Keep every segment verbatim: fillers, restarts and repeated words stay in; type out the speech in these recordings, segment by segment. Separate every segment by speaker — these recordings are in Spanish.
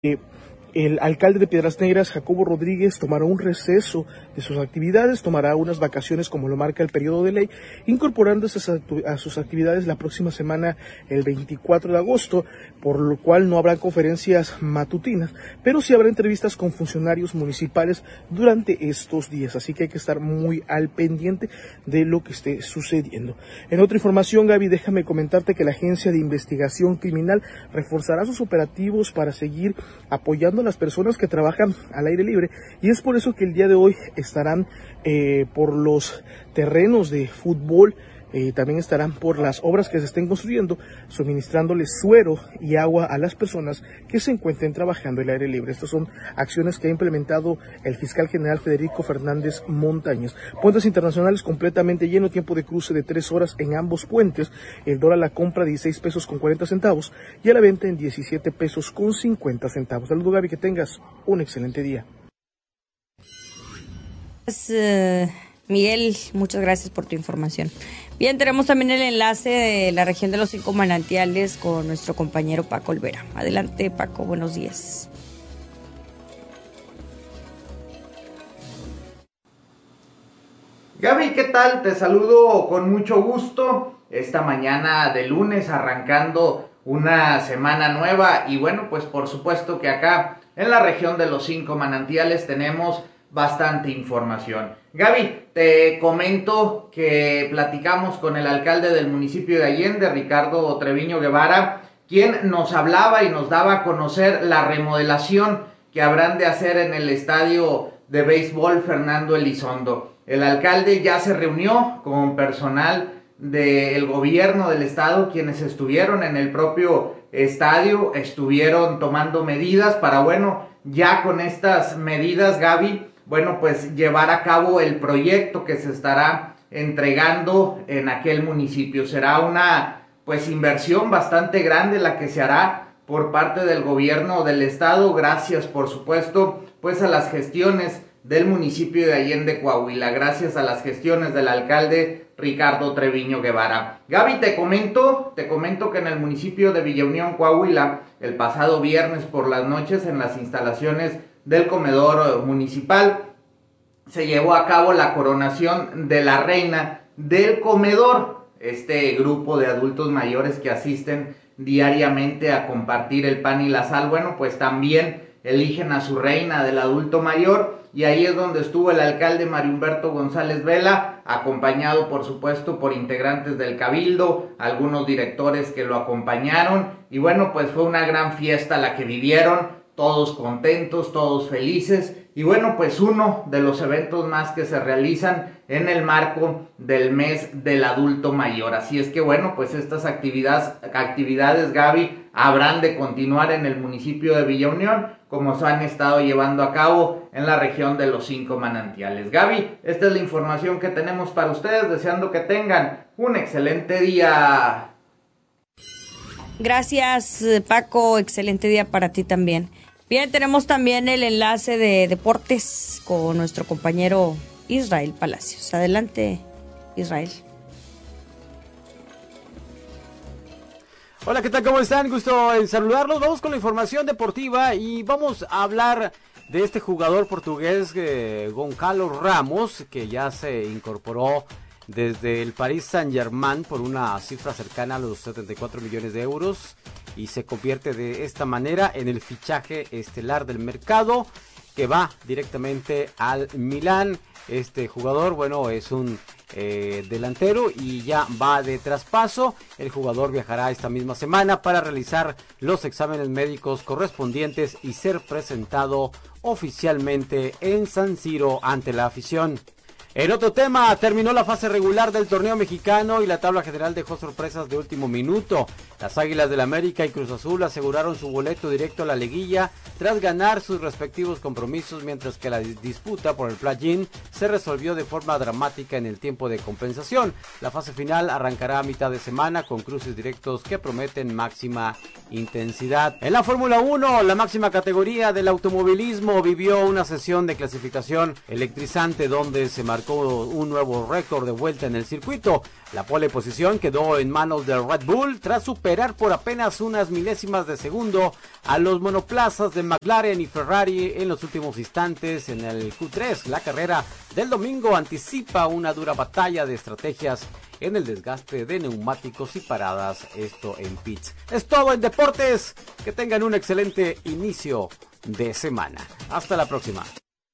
Speaker 1: Eh, el alcalde de Piedras Negras, Jacobo Rodríguez, tomará un receso de sus actividades, tomará unas vacaciones como lo marca el periodo de ley, incorporando a sus actividades la próxima semana, el veinticuatro de agosto, por lo cual no habrá conferencias matutinas, pero sí habrá entrevistas con funcionarios municipales durante estos días, así que hay que estar muy al pendiente de lo que esté sucediendo. En otra información, Gaby, déjame comentarte que la Agencia de Investigación Criminal reforzará sus operativos para seguir apoyando a las personas que trabajan al aire libre, y es por eso que el día de hoy estarán eh, por los terrenos de fútbol, eh, también estarán por las obras que se estén construyendo, suministrándoles suero y agua a las personas que se encuentren trabajando al aire libre. Estas son acciones que ha implementado el fiscal general Federico Fernández Montañez. Puentes internacionales completamente lleno, tiempo de cruce de tres horas en ambos puentes, el dólar a la compra dieciséis pesos con cuarenta centavos y a la venta en diecisiete pesos con cincuenta centavos. Saludos, Gaby, que tengas un excelente día.
Speaker 2: Pues, uh, Miguel, muchas gracias por tu información. Bien, tenemos también el enlace de la región de los cinco manantiales con nuestro compañero Paco Olvera. Adelante, Paco, buenos días.
Speaker 3: Gaby, ¿qué tal? Te saludo con mucho gusto esta mañana de lunes, arrancando una semana nueva. Y bueno, pues por supuesto que acá en la región de los cinco manantiales tenemos bastante información. Gaby, te comento que platicamos con el alcalde del municipio de Allende, Ricardo Treviño Guevara, quien nos hablaba y nos daba a conocer la remodelación que habrán de hacer en el estadio de béisbol Fernando Elizondo. El alcalde ya se reunió con personal del gobierno del estado, quienes estuvieron en el propio estadio, estuvieron tomando medidas para, bueno, ya con estas medidas, Gaby, bueno, pues llevar a cabo el proyecto que se estará entregando en aquel municipio. Será una, pues, inversión bastante grande la que se hará por parte del gobierno del estado, gracias, por supuesto, pues, a las gestiones del municipio de Allende, Coahuila, gracias a las gestiones del alcalde Ricardo Treviño Guevara. Gaby, te comento, te comento que en el municipio de Villa Unión, Coahuila, el pasado viernes por las noches, en las instalaciones del comedor municipal, se llevó a cabo la coronación de la reina del comedor, este grupo de adultos mayores que asisten diariamente a compartir el pan y la sal. Bueno, pues también eligen a su reina del adulto mayor, y ahí es donde estuvo el alcalde Mario Humberto González Vela, acompañado por supuesto por integrantes del cabildo, algunos directores que lo acompañaron, y bueno, pues fue una gran fiesta la que vivieron, todos contentos, todos felices, y bueno, pues uno de los eventos más que se realizan en el marco del mes del adulto mayor. Así es que bueno, pues estas actividades, actividades Gaby, habrán de continuar en el municipio de Villa Unión, como se han estado llevando a cabo en la región de los cinco manantiales. Gaby, esta es la información que tenemos para ustedes, deseando que tengan un excelente día.
Speaker 2: Gracias, Paco, excelente día para ti también. Bien, tenemos también el enlace de deportes con nuestro compañero Israel Palacios. Adelante, Israel.
Speaker 4: Hola, ¿qué tal? ¿Cómo están? Gusto en saludarlos. Vamos con la información deportiva y vamos a hablar de este jugador portugués, eh, Gonçalo Ramos, que ya se incorporó desde el Paris Saint-Germain por una cifra cercana a los setenta y cuatro millones de euros y se convierte de esta manera en el fichaje estelar del mercado, que va directamente al Milán. Este jugador, bueno, es un eh, delantero y ya va de traspaso. El jugador viajará esta misma semana para realizar los exámenes médicos correspondientes y ser presentado oficialmente en San Siro ante la afición. En otro tema, terminó la fase regular del torneo mexicano y la tabla general dejó sorpresas de último minuto. Las Águilas del América y Cruz Azul aseguraron su boleto directo a la liguilla tras ganar sus respectivos compromisos, mientras que la disputa por el play-in se resolvió de forma dramática en el tiempo de compensación. La fase final arrancará a mitad de semana con cruces directos que prometen máxima intensidad. En la Fórmula uno, la máxima categoría del automovilismo vivió una sesión de clasificación electrizante donde se marcó marcó un nuevo récord de vuelta en el circuito. La pole posición quedó en manos del Red Bull tras superar por apenas unas milésimas de segundo a los monoplazas de McLaren y Ferrari en los últimos instantes en el Q tres. La carrera del domingo anticipa una dura batalla de estrategias en el desgaste de neumáticos y paradas, esto en pits. Es todo en deportes, que tengan un excelente inicio de semana. Hasta la próxima.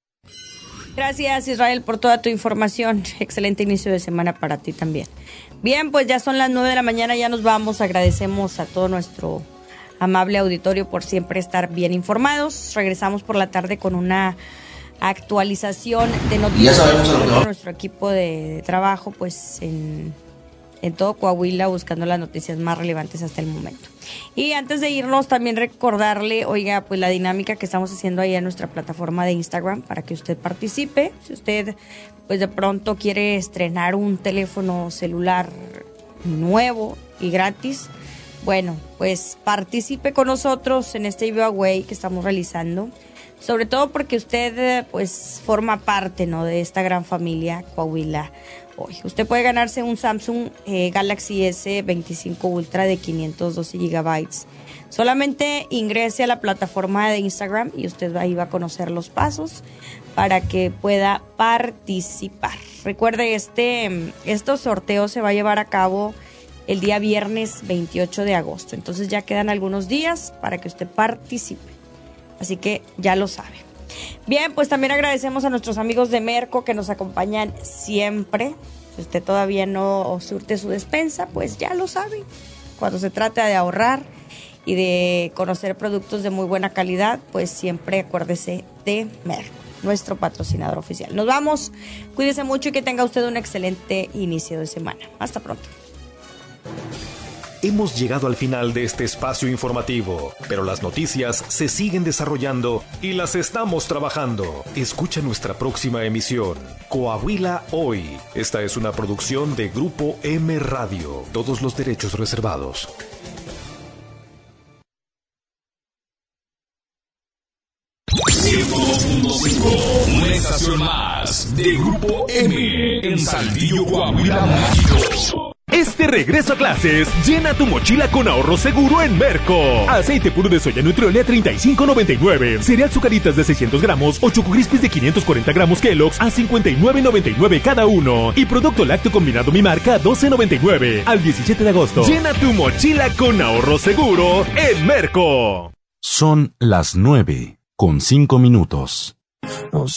Speaker 2: Gracias, Israel, por toda tu información. Excelente inicio de semana para ti también. Bien, pues ya son las nueve de la mañana, ya nos vamos. Agradecemos a todo nuestro amable auditorio por siempre estar bien informados. Regresamos por la tarde con una actualización de noticias de nuestro equipo de, de trabajo, pues en, en todo Coahuila, buscando las noticias más relevantes hasta el momento. Y antes de irnos, también recordarle, oiga, pues la dinámica que estamos haciendo ahí en nuestra plataforma de Instagram para que usted participe. Si usted, pues de pronto quiere estrenar un teléfono celular nuevo y gratis, bueno, pues participe con nosotros en este giveaway que estamos realizando. Sobre todo porque usted, pues, forma parte, ¿no?, de esta gran familia Coahuila hoy. Usted puede ganarse un Samsung eh, Galaxy S veinticinco Ultra de quinientos doce gigabytes. Solamente ingrese a la plataforma de Instagram y usted ahí va a conocer los pasos para que pueda participar. Recuerde, este, este sorteo se va a llevar a cabo el día viernes veintiocho de agosto. Entonces ya quedan algunos días para que usted participe. Así que ya lo sabe. Bien, pues también agradecemos a nuestros amigos de Merco que nos acompañan siempre. Si usted todavía no surte su despensa, pues ya lo sabe. Cuando se trata de ahorrar y de conocer productos de muy buena calidad, pues siempre acuérdese de Merco, nuestro patrocinador oficial. Nos vamos, cuídese mucho y que tenga usted un excelente inicio de semana. Hasta pronto.
Speaker 5: Hemos llegado al final de este espacio informativo, pero las noticias se siguen desarrollando y las estamos trabajando. Escucha nuestra próxima emisión, Coahuila Hoy. Esta es una producción de Grupo M Radio. Todos los derechos reservados.
Speaker 6: ciento dos punto cinco, una estación más de Grupo M en Saltillo, Coahuila, México.
Speaker 7: Este regreso a clases, llena tu mochila con ahorro seguro en Merco. Aceite puro de soya Nutriolia treinta y cinco noventa y nueve. Cereal Zucaritas de seiscientos gramos o Choco Crispies de quinientos cuarenta gramos Kellogg's a cincuenta y nueve noventa y nueve cada uno. Y producto lácteo combinado Mi Marca a doce noventa y nueve. Al diecisiete de agosto. Llena tu mochila con ahorro seguro en Merco.
Speaker 8: Son las nueve con cinco minutos.
Speaker 9: No